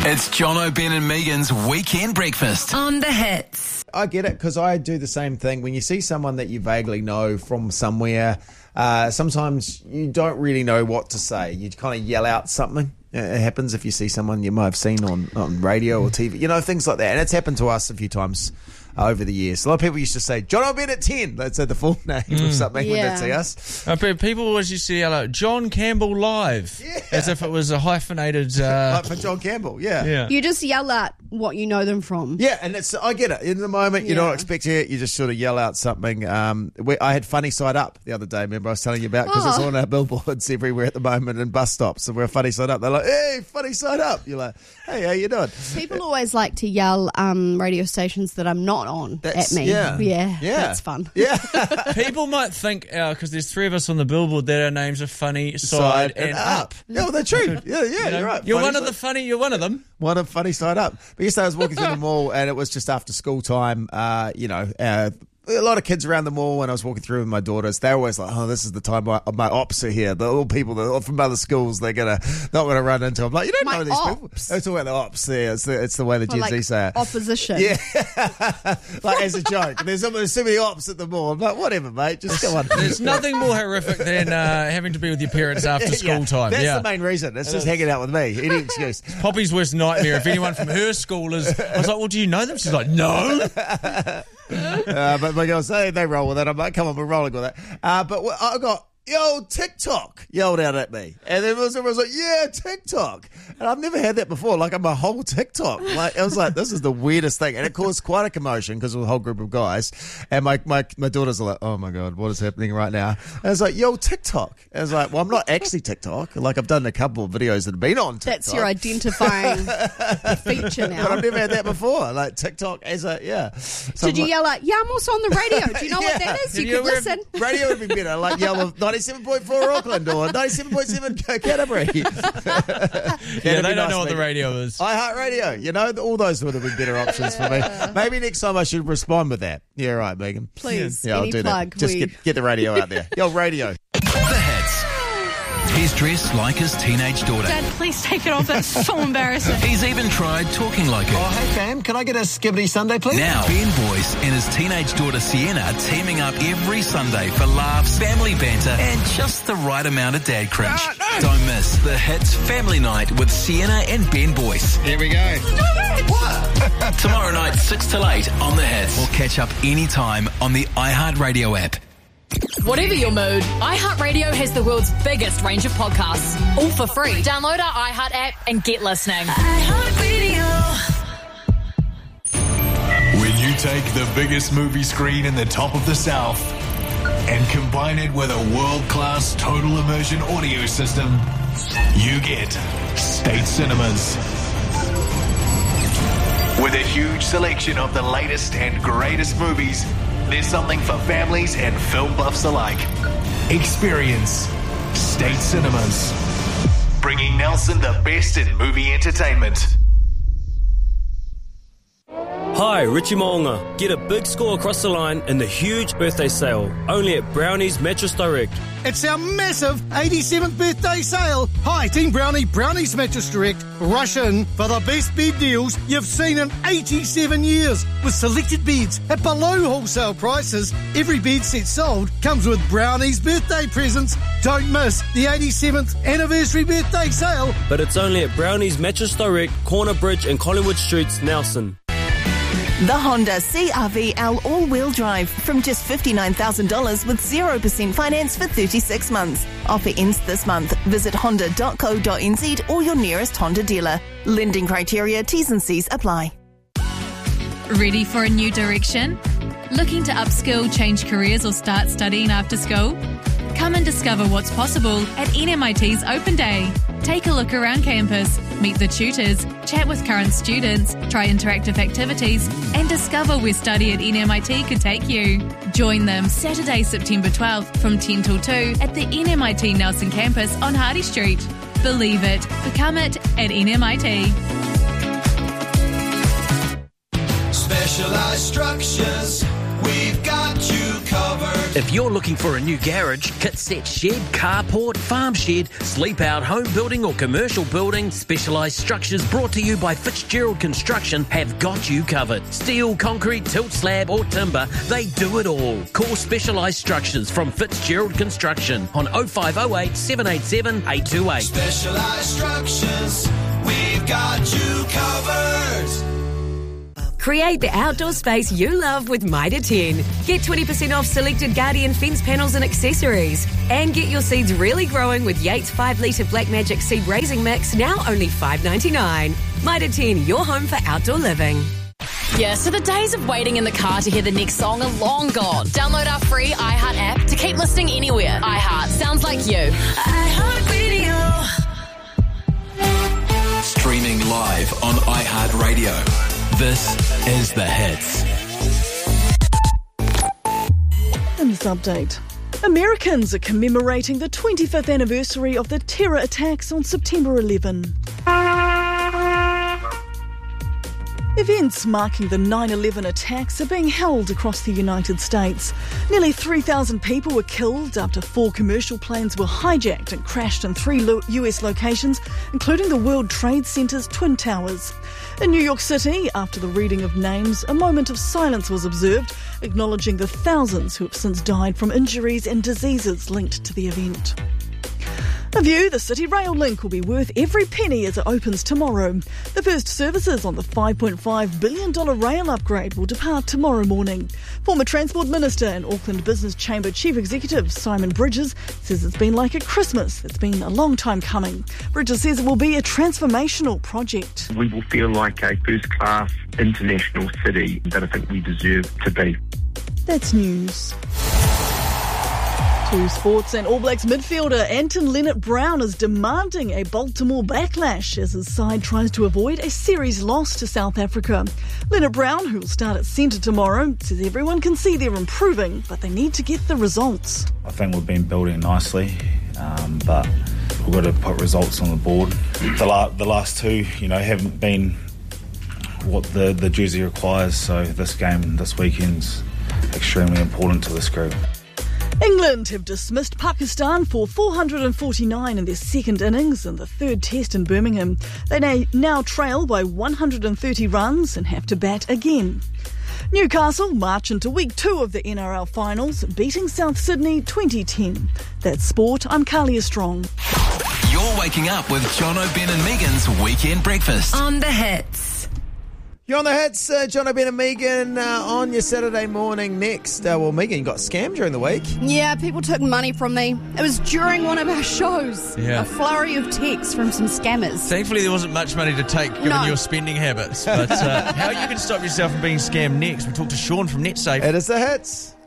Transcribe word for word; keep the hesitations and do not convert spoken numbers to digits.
It's Jono, Ben and Megan's Weekend Breakfast. On the Hits. I get it, because I do the same thing. When you see someone that you vaguely know from somewhere, uh, sometimes you don't really know what to say. You kind of yell out something. It happens if you see someone you might have seen on, on radio or T V, you know, things like that. And it's happened to us a few times uh, over the years. A lot of people used to say, John, I'll be at ten. They'd say the full name mm. or something yeah. when they'd see us. Uh, but people always used to yell out, John Campbell Live, yeah. as if it was a hyphenated... Uh, like for John Campbell, yeah. yeah. You just yell out what you know them from. Yeah, and it's I get it. In the moment, you're Yeah. not expecting it. You just sort of yell out something. Um, we, I had Funny Side Up the other day, remember I was telling you about, because it's Oh. on our billboards everywhere at the moment and bus stops. And we're Funny Side Up. They're like, hey, Funny Side Up. You're like, hey, how you doing? People always like to yell um, radio stations that I'm not on That's- at me. yeah. yeah, Yeah. that's fun. Yeah. People might think, because there's three of us on the billboard, that our names are Funny, Side, Side and, Up. Yeah, well, they're true. Yeah, yeah, You know, you're right. You're Funny one of Side- the funny, you're one of them. One of Funny Side Up. But yesterday I was walking through the mall and it was just after school time. Uh, you know, uh, a lot of kids around the mall when I was walking through with my daughters. They're always like, oh, this is the time my, my ops are here. The all people that are from other schools, they're gonna not going to run into. I'm like, you don't My know these people. ops. They're talking about the ops there. It's the, it's the way the For, Gen Z like, say it. opposition. Yeah. Like as a joke. There's, there's so many ops at the mall. I'm like, whatever, mate. Just go on. There's nothing more horrific than uh, having to be with your parents after school Yeah, time. That's yeah. the main reason. It's just hanging out with me. Any excuse. Poppy's worst nightmare. If anyone from her school is, I was like, well, do you know them? She's like, no. uh, but my girls, they, they roll with it. I'm like, come on, we're rolling with it. Uh, but wh- I got, yo, TikTok yelled out at me. And then everyone was like, yeah, TikTok. And I've never had that before. Like, I'm a whole TikTok. Like, I was like, this is the weirdest thing. And it caused quite a commotion because it was a whole group of guys. And my, my, my daughters are like, oh my God, what is happening right now? And I was like, yo, TikTok. And I was like, well, I'm not actually TikTok. Like, I've done a couple of videos that have been on TikTok. That's your identifying feature now. But I've never had that before. Like, TikTok as a, yeah. So Did I'm you like, yell out, yeah, I'm also on the radio. Do you know what Yeah. that is? Did You you could ever- listen. Radio would be better, like yell of ninety-seven point four Auckland or ninety-seven point seven Canterbury. Yeah, they don't nice, know what the Megan. radio is. iHeartRadio, you know, all those would have been better options for me. Maybe next time I should respond with that. Yeah, right, Megan. Please, Yeah, I'll any do plug. that. Just we... get, get the radio out there. Yo, radio. The Hits. He's dressed like his teenage daughter. Dad, please take it off. That's so embarrassing. He's even tried talking like her. Oh, hey, fam, can I get a skibbity Sunday, please? Now, Ben Boyce and his teenage daughter Sienna are teaming up every Sunday for laughs, family banter, and just the right amount of dad cringe. Ah, no. Don't miss the Hits Family Night with Sienna and Ben Boyce. Here we go. What? Tomorrow night, six till eight on The Hits. Or catch up anytime on the iHeartRadio app. Whatever your mood, iHeartRadio has the world's biggest range of podcasts, all for free. Download our iHeart app and get listening. When you take the biggest movie screen in the top of the South and combine it with a world-class total immersion audio system, you get State Cinemas. With a huge selection of the latest and greatest movies, there's something for families and film buffs alike. Experience State Cinemas, bringing Nelson the best in movie entertainment. Hi, Richie Mo'onga. Get a big score across the line in the huge birthday sale, only at Brownie's Mattress Direct. It's our massive eighty-seventh birthday sale. Hi, Team Brownie, Brownie's Mattress Direct. Rush in for the best bed deals you've seen in eighty-seven years. With selected beds at below wholesale prices, every bed set sold comes with Brownie's birthday presents. Don't miss the eighty-seventh anniversary birthday sale. But it's only at Brownie's Mattress Direct, Corner Bridge and Collingwood Streets, Nelson. The Honda C R V L all-wheel drive from just fifty-nine thousand dollars with zero percent finance for thirty-six months. Offer ends this month. Visit honda dot co dot n z or your nearest Honda dealer. Lending criteria, T's and C's apply. Ready for a new direction? Looking to upskill, change careers or start studying after school? Come and discover what's possible at N M I T's Open Day. Take a look around campus, meet the tutors, chat with current students, try interactive activities, and discover where study at N M I T could take you. Join them Saturday, September twelfth from ten till two at the N M I T Nelson campus on Hardy Street. Believe it, become it at N M I T. Specialized structures, we've got you covered. covered. If you're looking for a new garage, kit set shed, carport, farm shed, sleep out, home building or commercial building, Specialised Structures brought to you by Fitzgerald Construction have got you covered. Steel, concrete, tilt slab or timber, they do it all. Call Specialised Structures from Fitzgerald Construction on oh five oh eight, seven eight seven, eight two eight. Specialised Structures, we've got you covered. Create the outdoor space you love with Mitre ten. Get twenty percent off selected Guardian fence panels and accessories. And get your seeds really growing with Yates five litre Black Magic Seed Raising Mix, now only five dollars ninety-nine. Mitre ten, your home for outdoor living. Yeah, so the days of waiting in the car to hear the next song are long gone. Download our free iHeart app to keep listening anywhere. iHeart, sounds like you. iHeart Radio. Streaming live on iHeartRadio. This is The Hits. In this update, Americans are commemorating the twenty-fifth anniversary of the terror attacks on September eleventh. Events marking the nine eleven attacks are being held across the United States. Nearly three thousand people were killed after four commercial planes were hijacked and crashed in three U S locations, including the World Trade Center's Twin Towers. In New York City, after the reading of names, a moment of silence was observed, acknowledging the thousands who have since died from injuries and diseases linked to the event. A View, the City Rail link will be worth every penny as it opens tomorrow. The first services on the five point five billion dollars rail upgrade will depart tomorrow morning. Former Transport Minister and Auckland Business Chamber Chief Executive Simon Bridges says it's been like a Christmas. It's been a long time coming. Bridges says it will be a transformational project. We will feel like a first-class international city that I think we deserve to be. That's news. To sports, and All Blacks midfielder Anton Lienert-Brown is demanding a Baltimore backlash as his side tries to avoid a series loss to South Africa. Lienert-Brown, who will start at centre tomorrow, says everyone can see they're improving, but they need to get the results. I think we've been building nicely, um, but we've got to put results on the board. The, la- the last two, you know, haven't been what the, the jersey requires, so this game this weekend's extremely important to this group. England have dismissed Pakistan for four hundred forty-nine in their second innings in the third test in Birmingham. They now trail by one hundred thirty runs and have to bat again. Newcastle march into week two of the N R L finals, beating South Sydney twenty ten. That's sport. I'm Carlia Strong. You're waking up with Jono, Ben and Megan's Weekend Breakfast. On The Hits. You're on The Hits, uh, John O'Brien and Megan, uh, on your Saturday morning next. Uh, well, Megan, you got scammed during the week. Yeah, people took money from me. It was during one of our shows. Yeah. A flurry of texts from some scammers. Thankfully, there wasn't much money to take given No. your spending habits. But uh, how you can stop yourself from being scammed next, we talked to Sean from NetSafe. It is The Hits.